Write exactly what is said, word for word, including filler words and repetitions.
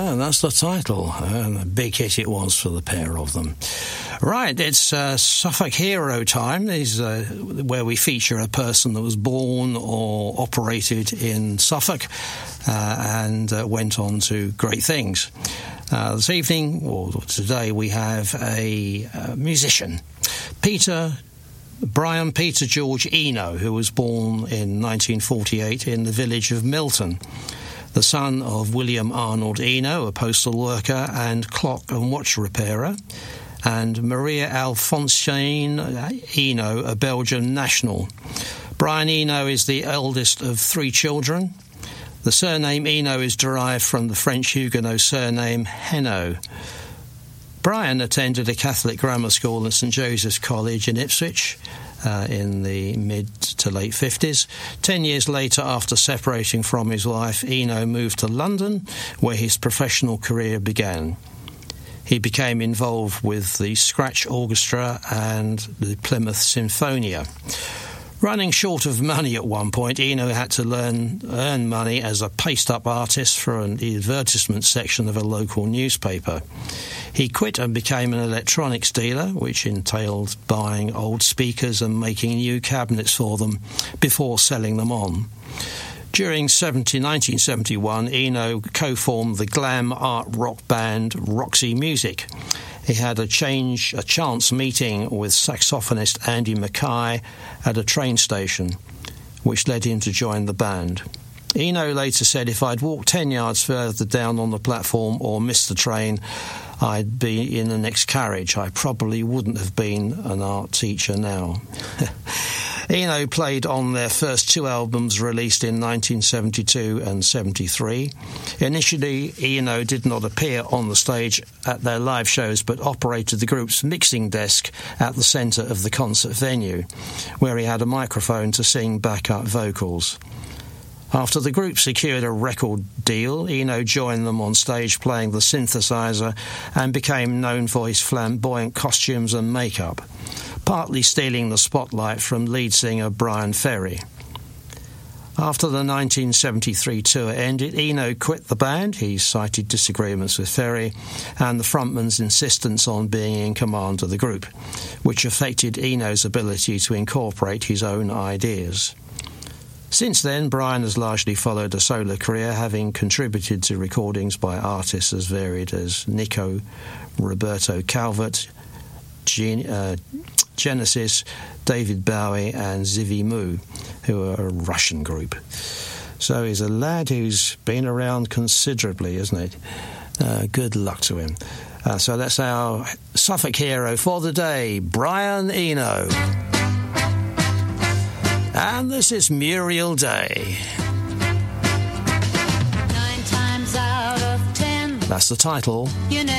Yeah, that's the title. And a big hit it was for the pair of them. Right, it's uh, Suffolk Hero time. This is uh, where we feature a person that was born or operated in Suffolk uh, and uh, went on to great things. Uh, this evening, or today, we have a uh, musician, Peter Brian Peter George Eno, who was born in nineteen forty-eight in the village of Milton, the son of William Arnold Eno, a postal worker and clock and watch repairer, and Maria Alphonsine Eno, a Belgian national. Brian Eno is the eldest of three children. The surname Eno is derived from the French Huguenot surname Henault. Brian attended a Catholic grammar school at St Joseph's College in Ipswich uh, in the mid to late fifties. Ten years later, after separating from his wife, Eno moved to London, where his professional career began. He became involved with the Scratch Orchestra and the Plymouth Sinfonia. Running short of money at one point, Eno had to learn earn money as a paste-up artist for an advertisement section of a local newspaper. He quit and became an electronics dealer, which entailed buying old speakers and making new cabinets for them before selling them on. During nineteen seventy-one, Eno co-formed the glam art rock band Roxy Music. He had a change, a chance meeting with saxophonist Andy Mackay at a train station, which led him to join the band. Eno later said, "If I'd walked ten yards further down on the platform or missed the train, I'd be in the next carriage. I probably wouldn't have been an art teacher now." Eno played on their first two albums released in nineteen seventy-two and seventy-three. Initially, Eno did not appear on the stage at their live shows, but operated the group's mixing desk at the centre of the concert venue, where he had a microphone to sing backup vocals. After the group secured a record deal, Eno joined them on stage playing the synthesizer and became known for his flamboyant costumes and makeup, partly stealing the spotlight from lead singer Brian Ferry. After the nineteen seventy-three tour ended, Eno quit the band. He cited disagreements with Ferry and the frontman's insistence on being in command of the group, which affected Eno's ability to incorporate his own ideas. Since then, Brian has largely followed a solo career, having contributed to recordings by artists as varied as Nico, Roberto Calvert, Gen- uh, Genesis, David Bowie and Zivy Moo, who are a Russian group. So he's a lad who's been around considerably, isn't it? Uh, good luck to him. Uh, so that's our Suffolk hero for the day, Brian Eno. And this is Muriel Day. Nine times out of ten. That's the title. You know